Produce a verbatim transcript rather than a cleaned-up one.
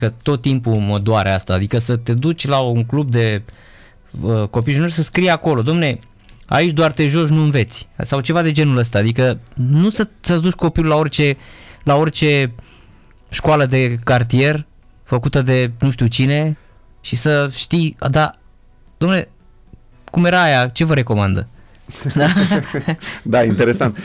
că tot timpul mă doare asta, adică să te duci la un club de uh, copii juniori să scrie acolo, domne, aici doar te joci, nu înveți, sau ceva de genul ăsta, adică nu să, să-ți duci copilul la orice, la orice școală de cartier făcută de nu știu cine și să știi, da, domne, cum era aia, ce vă recomandă? Da, interesant.